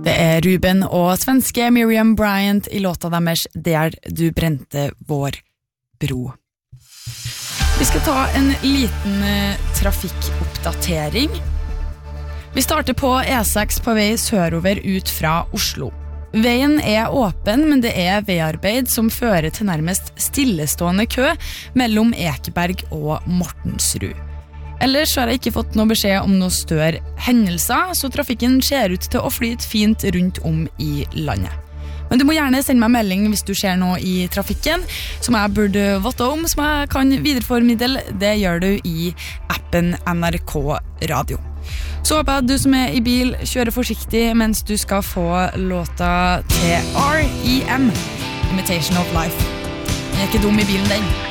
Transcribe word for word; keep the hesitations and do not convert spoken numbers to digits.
Det er Ruben og svenske Miriam Bryant I låta deres Der du brente vår bro. Vi skal ta en liten uh, trafikkoppdatering. Vi starter på E seks på vei sørover ut fra Oslo. Veien er åpen, men det er veiarbeid som fører til nærmest stillestående kø mellom Ekeberg og Mortensrud. Ellers har jeg ikke fått noe beskjed om noe større hendelser, så trafikken ser ut til å flyte fint rundt om I landet. Men du må gjerne sende meg melding hvis du ser noe I trafikken, som jeg burde vite om, som jeg kan videreformidle. Det gjør du I appen N R K Radio. Så håper jeg at du som er I bil kjører forsiktig mens du skal få låta til R E M, Imitation of Life. Jeg er ikke dum I bilen den.